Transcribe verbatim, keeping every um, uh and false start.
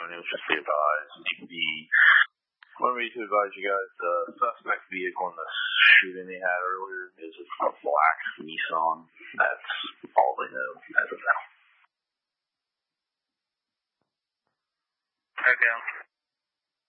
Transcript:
anyone should be advised. The want me to advise you guys, the suspect vehicle in the shooting they had earlier is a black Nissan. That's all they know as of now. Okay.